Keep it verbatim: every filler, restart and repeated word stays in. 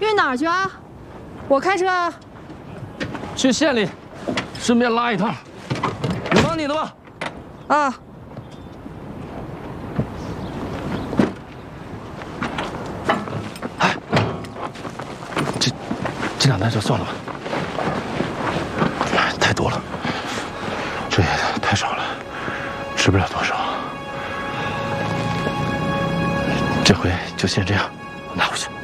运哪儿去啊？我开车啊。 去县里，顺便拉一趟。你忙你的吧。 啊。 哎，这这两袋就算了吧，太多了，这也太少了，吃不了多少。这回就先这样，拿回去。